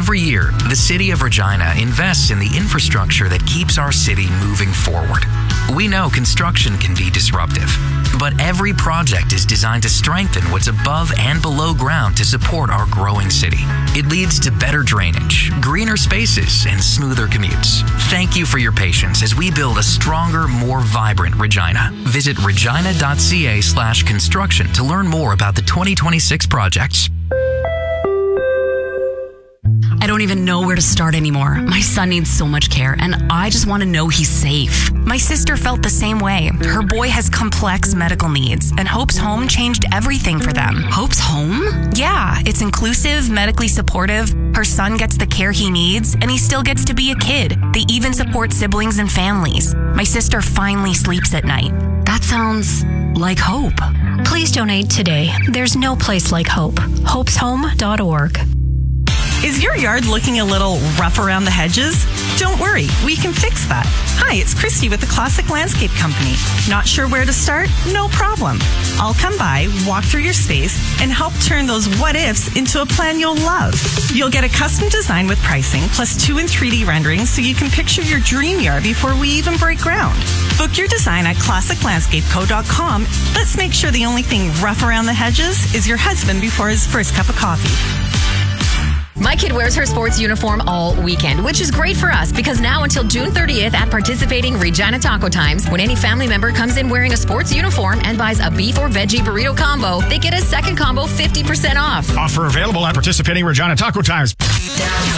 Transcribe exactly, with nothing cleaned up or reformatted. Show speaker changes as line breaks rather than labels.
Every year, the City of Regina invests in the infrastructure that keeps our city moving forward. We know construction can be disruptive, but every project is designed to strengthen what's above and below ground to support our growing city. It leads to better drainage, greener spaces, and smoother commutes. Thank you for your patience as we build a stronger, more vibrant Regina. Visit regina.ca slash construction to learn more about the twenty twenty-six projects.
I don't even know where to start anymore. My son needs so much care, and I just want to know he's safe.
My sister felt the same way. Her boy has complex medical needs, and Hope's Home changed everything for them.
Hope's Home?
Yeah, it's inclusive, medically supportive. Her son gets the care he needs, and he still gets to be a kid. They even support siblings and families. My sister finally sleeps at night.
That sounds like hope.
Please donate today. There's no place like hope. hopes home dot org.
Is your yard looking a little rough around the hedges? Don't worry, we can fix that. Hi, it's Christy with the Classic Landscape Company. Not sure where to start? No problem. I'll come by, walk through your space, and help turn those what-ifs into a plan you'll love. You'll get a custom design with pricing, plus two and three D renderings so you can picture your dream yard before we even break ground. Book your design at classic landscape co dot com. Let's make sure the only thing rough around the hedges is your husband before his first cup of coffee.
My kid wears her sports uniform all weekend, which is great for us because now until June thirtieth at participating Regina Taco Times, when any family member comes in wearing a sports uniform and buys a beef or veggie burrito combo, they get a second combo fifty percent off.
Offer available at participating Regina Taco Times.